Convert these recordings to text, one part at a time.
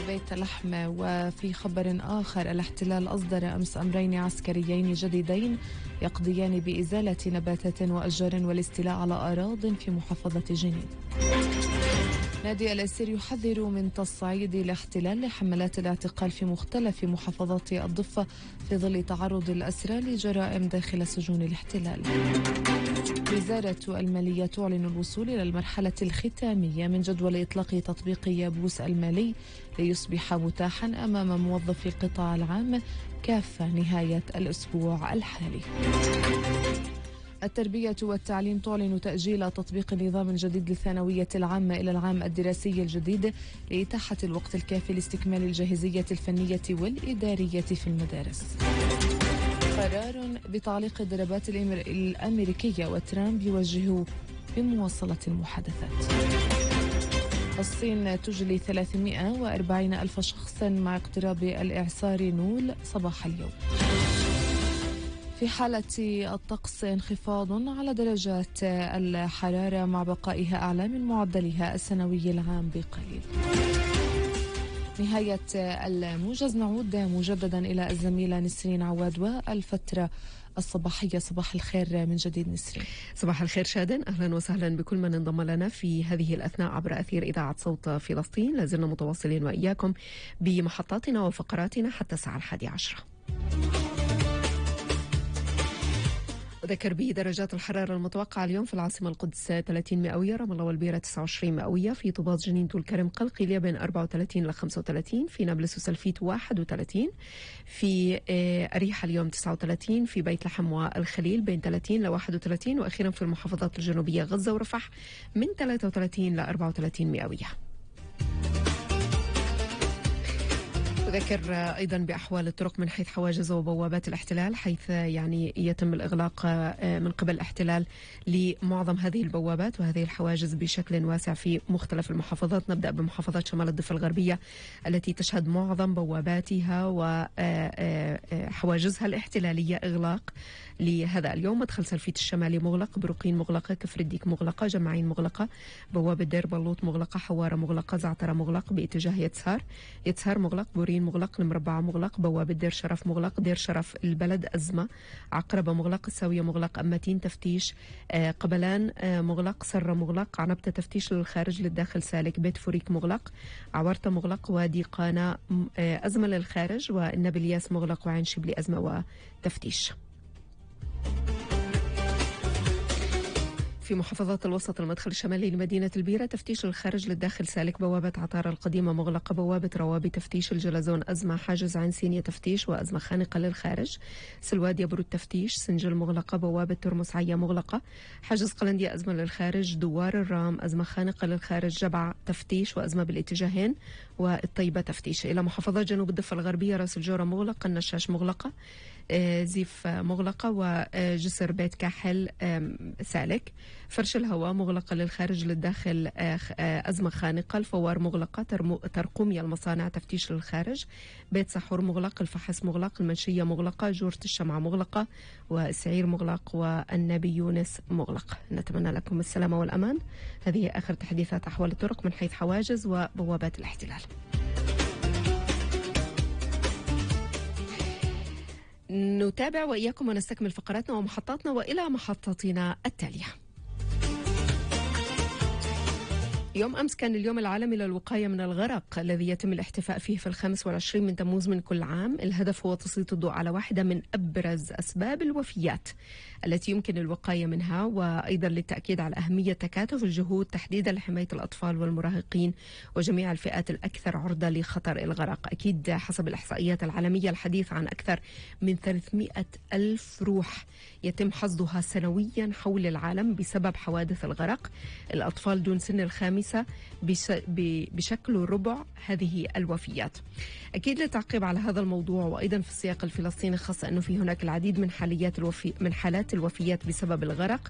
بيت لحم. وفي خبر آخر، الاحتلال أصدر أمس أمرين عسكريين جديدين يقضيان بإزالة نباتات وأشجار والاستيلاء على أراضٍ في محافظة جنين. نادي الأسير يحذر من تصعيد الاحتلال لحملات الاعتقال في مختلف محافظات الضفة في ظل تعرض الأسرى لجرائم داخل سجون الاحتلال. وزارة المالية تعلن الوصول إلى المرحلة الختامية من جدول إطلاق تطبيق يابوس المالي ليصبح متاحا أمام موظفي القطاع العام كافة نهاية الأسبوع الحالي. التربية والتعليم تعلن تأجيل تطبيق النظام الجديد للثانوية العامة إلى العام الدراسي الجديد لإتاحة الوقت الكافي لاستكمال الجاهزية الفنية والإدارية في المدارس. قرار بتعليق الضربات الأمريكية وترامب يوجه بمواصلة المحادثات. الصين تجلي 340 ألف شخص مع اقتراب الإعصار نول صباح اليوم. في حالة الطقس انخفاض على درجات الحرارة مع بقائها أعلى من معدلها السنوي العام بقليل. نهاية الموجز، نعود مجددا إلى الزميلة نسرين عواد والفترة الصباحية. صباح الخير من جديد نسرين. صباح الخير شادن، أهلا وسهلا بكل من انضم لنا في هذه الأثناء عبر أثير إذاعة صوت فلسطين. لازلنا متواصلين وإياكم بمحطاتنا وفقراتنا حتى الساعة 11. ذكر بدرجات الحرارة المتوقعة اليوم في العاصمة القدس 30 مئوية، رام الله والبيرة 29 مئوية، في طوباس جنين طول كرم قلقيلية بين 34 ل 35، في نابلس وسلفيت 31، في أريحة اليوم 39، في بيت لحم والخليل بين 30 ل 31، وأخيرا في المحافظات الجنوبية غزة ورفح من 33 ل 34 مئوية. ذكر أيضا بأحوال الطرق من حيث حواجز وبوابات الاحتلال، حيث يعني يتم الإغلاق من قبل الاحتلال لمعظم هذه البوابات وهذه الحواجز بشكل واسع في مختلف المحافظات. نبدأ بمحافظات شمال الضفة الغربية التي تشهد معظم بواباتها وحواجزها الاحتلالية إغلاق لهذا اليوم. مدخل سلفيت الشمالي مغلق، بروقين مغلقة، كفر الديك مغلقة، جمعين مغلقة، بوابة دير بلوط مغلقة، حوارة مغلقة، زعترة مغلق باتجاه يتسهر مغلق، بورين مغلق، المربعة مغلق، بوابة دير شرف مغلق، دير شرف البلد أزمة، عقربة مغلق، الساوية مغلق، أماتين تفتيش، قبلان مغلق، سرة مغلق، عنبتة تفتيش للخارج للداخل سالك، بيت فوريك مغلق، عورتة مغلق، وادي قانا أزمة للخارج، والنابلياس مغلق، وعين شبلي أزمة وتفتيش. في محافظات الوسط المدخل الشمالي لمدينة البيرة تفتيش الخارج للداخل سالك، بوابة عطارة القديمة مغلقة، بوابة روابي تفتيش، الجلزون أزمة، حاجز عين سينية تفتيش وأزمة خانقة للخارج، سلواد يبرود تفتيش، سنجل مغلقة، بوابة ترمس عيا مغلقة، حاجز قلندية أزمة للخارج، دوار الرام أزمة خانقة للخارج، جبع تفتيش وأزمة بالاتجاهين، والطيبة تفتيش. إلى محافظات جنوب الضفة الغربية راس الجورة مغلقة، النشاش مغلقة، زيف مغلقة، وجسر بيت كاحل سالك، فرش الهواء مغلقة للخارج للداخل أزمة خانقة، الفوار مغلقة، ترقومية المصانع تفتيش للخارج، بيت سحور مغلق، الفحص مغلق، المنشية مغلقة، جورة الشمعة مغلقة، والسعير مغلق، والنبي يونس مغلق. نتمنى لكم السلامة والأمان. هذه آخر تحديثات أحوال الطرق من حيث حواجز وبوابات الاحتلال. نتابع وإياكم ونستكمل فقراتنا ومحطاتنا، وإلى محطتنا التالية. يوم أمس كان اليوم العالمي للوقاية من الغرق الذي يتم الاحتفاء فيه في 25 من تموز من كل عام. الهدف هو تسليط الضوء على واحدة من أبرز أسباب الوفيات التي يمكن الوقاية منها، وأيضا للتأكيد على أهمية تكاتف الجهود تحديدا لحماية الأطفال والمراهقين وجميع الفئات الأكثر عرضة لخطر الغرق. أكيد حسب الإحصائيات العالمية الحديث عن أكثر من 300 ألف روح يتم حصدها سنويا حول العالم بسبب حوادث الغرق. الأطفال دون سن الخامسة بشكل ربع هذه الوفيات. أكيد للتعقيب على هذا الموضوع وأيضا في السياق الفلسطيني، خاصة أنه في هناك العديد من حالات حالات الوفيات بسبب الغرق.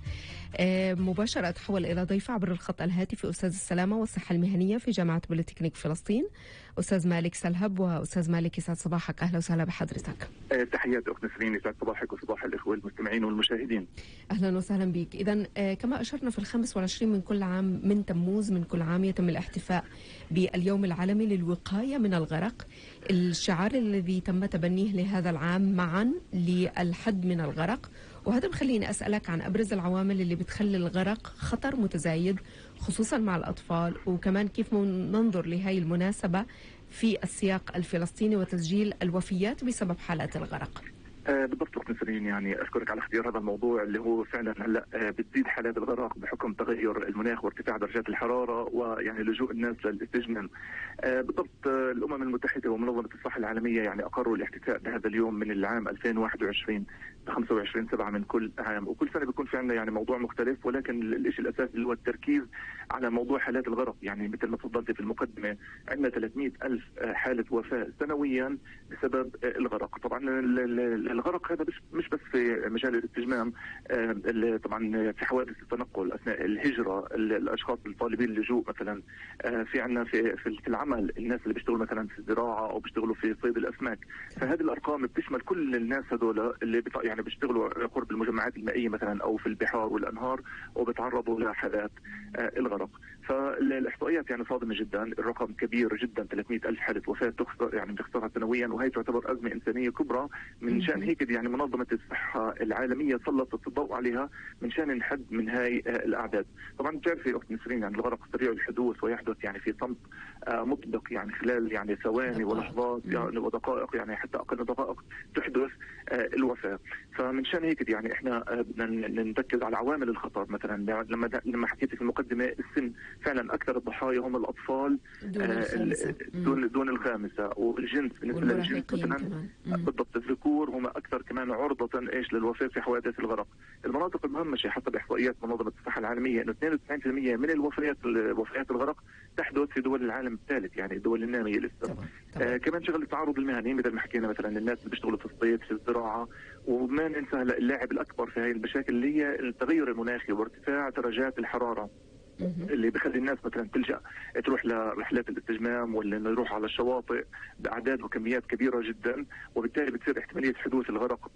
مباشرة أتحول إلى ضيف عبر الخط الهاتفي أستاذ السلامة والصحة المهنية في جامعة بوليتكنيك فلسطين أستاذ مالك سلهب. وأستاذ مالك يسعد صباحك، أهلا وسهلا بحضرتك. تحياتي أخت نسرين، يسعد صباحك وصباح الإخوة المستمعين والمشاهدين. أهلا وسهلا بك. إذن كما أشرنا في 25 من كل عام من تموز من كل عام يتم الاحتفاء باليوم العالمي للوقاية من الغرق. الشعار الذي تم تبنيه لهذا العام معا للحد من الغرق، وهذا بخليني أسألك عن أبرز العوامل اللي بتخلي الغرق خطر متزايد خصوصا مع الأطفال، وكمان كيف ننظر لهذه المناسبة في السياق الفلسطيني وتسجيل الوفيات بسبب حالات الغرق. بالضبط أخت نسرين، يعني أشكرك على اختيار هذا الموضوع اللي هو فعلا هلا بتزيد حالات الغرق بحكم تغير المناخ وارتفاع درجات الحرارة ويعني لجوء الناس للاستجمام. بالضبط الأمم المتحدة ومنظمة الصحة العالمية يعني أقروا الاحتفاء بهذا اليوم من العام 2021 ب 25/7 من كل عام، وكل سنة بيكون في عندنا يعني موضوع مختلف، ولكن الشيء الأساسي اللي هو التركيز على موضوع حالات الغرق. يعني مثل ما تفضلت في المقدمة عندنا 300,000 حالة وفاة سنويا بسبب الغرق. طبعا الغرق هذا مش بس في مجال الاستجمام، طبعا في حوادث التنقل اثناء الهجره، الاشخاص الطالبين اللجوء مثلا، في عندنا في العمل الناس اللي بيشتغلوا مثلا في الزراعه او بيشتغلوا في صيد الاسماك. فهذه الارقام بتشمل كل الناس هذول اللي يعني بيشتغلوا قرب المجمعات المائيه مثلا او في البحار والانهار وبتعرضوا لحالات الغرق. فالاحصائيات يعني صادمه جدا، الرقم كبير جدا، 300,000 حاله وفاه بتخسرها سنويا، وهي تعتبر ازمه انسانيه كبرى. من شان هيك يعني منظمه الصحه العالميه سلطت الضوء عليها من شان نحد من هاي الاعداد. طبعا بتعرفي اخت نسرين يعني الغرق سريع الحدوث ويحدث يعني في صمت مطبق، يعني خلال يعني ثواني ولحظات يعني ودقائق، يعني حتى اقل دقائق تحدث الوفاه. فمن شان هيك يعني احنا بدنا نركز على عوامل الخطر. مثلا لما حكيت في المقدمه السن، فعلا اكثر الضحايا هم الاطفال دون الخامسه، والجنس بالنسبه للجنس مثلا بالضبط الذكور هم اكثر كمان عرضه للوفاه في حوادث الغرق. المناطق المهمشه حسب احصائيات منظمه الصحه العالميه انه 92% من وفيات الغرق تحدث في دول العالم الثالث، يعني الدول الناميه لسه. كمان شغل التعرض المهني مثل ما حكينا، مثلا الناس اللي بيشتغلوا في الصيد في الزراعه. وما ننسى هلا اللاعب الاكبر في هذه المشاكل اللي هي التغير المناخي وارتفاع درجات الحراره اللي بخلي الناس مثلا تلجأ تروح لرحلات الاستجمام ولا انه يروح على الشواطئ باعداد وكميات كبيره جدا، وبالتالي بتصير احتماليه حدوث الغرق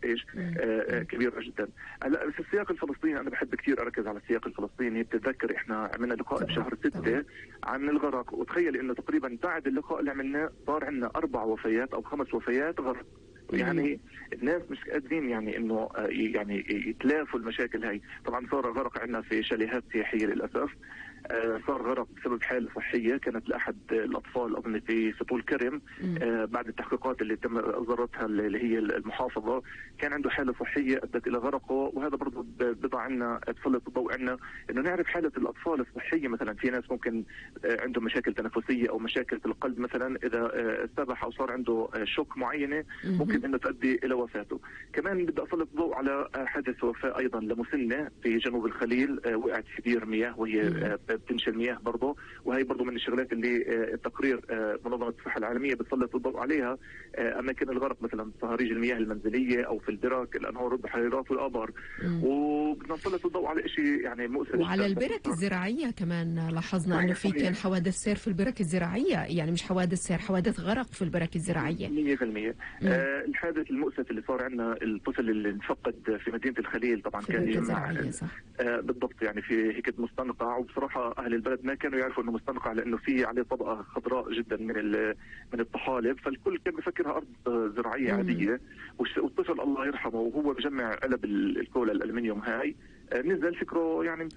كبيره جدا. هلا في السياق الفلسطيني انا بحب كثير اركز على السياق الفلسطيني. بتتذكر احنا عملنا لقاء بشهر 6 عن الغرق، وتخيل انه تقريبا بعد اللقاء اللي عملناه صار عندنا 4 وفيات او 5 وفيات غرق. يعني الناس مش قادرين يعني انه يعني يتلافوا المشاكل هاي. طبعا صار غرق عندنا في شاليهات سياحيه للاسف، صار غرق بسبب حالة صحية كانت لأحد الأطفال أظن في طول كرم. بعد التحقيقات اللي تم أصدرتها اللي هي المحافظة، كان عنده حالة صحية أدت إلى غرقه. وهذا برضه بضع عنا تسلط الضوء عنا إنه نعرف حالة الأطفال الصحية. مثلا في ناس ممكن عندهم مشاكل تنفسية أو مشاكل في القلب مثلا، إذا سبح أو صار عنده شوك معينة ممكن إنه تؤدي إلى وفاته. كمان بدي أسلط الضوء على حادث وفاة أيضا لمسنة في جنوب الخليل، وقعت في بير مياه وهي بتنشل مياه برضه، وهي برضه من الشغلات اللي التقرير منظمة الصحة العالمية بتسلط الضوء عليها. أماكن الغرق مثلا صهاريج المياه المنزلية أو في البرك، الأنهار، البحيرات والآبار. وبدنا نسلط الضوء على شيء يعني مؤسف وعلى البرك الزراعية كمان. لاحظنا أنه في كان حوادث سير في البرك الزراعية، يعني مش حوادث سير، حوادث غرق في البرك الزراعية 100%. الحادث المؤسف اللي صار عندنا الطفل اللي انفقد في مدينة الخليل، طبعا كان يجمع بالضبط يعني في هيك مستنقع. وبصراحة أهل البلد ما كانوا يعرفوا انه مستنقع لانه في عليه طبقه خضراء جدا من الطحالب، فالكل كان بفكرها ارض زراعيه عاديه. والطفل الله يرحمه وهو بجمع علب الكولا الالمنيوم هاي، نزل فكره يعني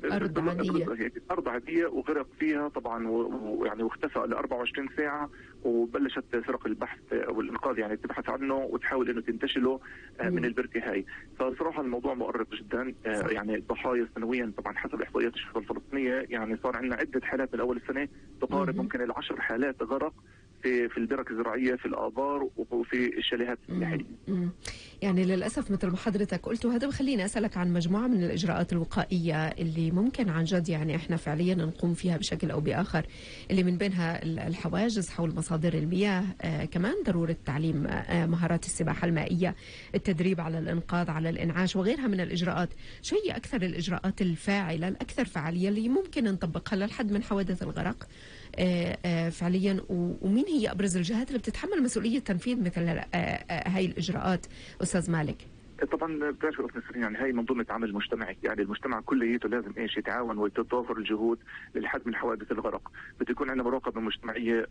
ارض عاديه وغرق فيها طبعا، ويعني واختفى ل 24 ساعه. وبلشت فرق البحث والانقاذ يعني تبحث عنه وتحاول انه تنتشله من البركه هاي. فصراحه الموضوع مؤرق جدا. يعني الضحايا سنويا طبعا حسب احصائيات الشرطه الفلسطينيه يعني صار عندنا عده حالات من اول السنه تقارب ممكن ال10 حالات غرق في البرك الزراعيه، في الابار وفي الشاليهات السياحيه. يعني للاسف مثل ما حضرتك قلت، وهذا بخليني اسالك عن مجموعه من الاجراءات الوقائيه اللي ممكن عن جد يعني احنا فعليا نقوم فيها بشكل او باخر، اللي من بينها الحواجز حول مصادر المياه، كمان ضروره تعليم مهارات السباحه المائيه، التدريب على الانقاذ، على الانعاش وغيرها من الاجراءات. شو هي اكثر الاجراءات الفاعله الاكثر فعاليه اللي ممكن نطبقها للحد من حوادث الغرق فعليا، ومين هي ابرز الجهات اللي بتتحمل مسؤوليه تنفيذ مثل هاي الاجراءات استاذ مالك؟ طبعا بتعرف يعني هي منظومه عمل مجتمعي، يعني المجتمع كليته لازم يتعاون وتتضافر الجهود للحد من حوادث الغرق. بده يكون عندنا مراقبه مجتمعيه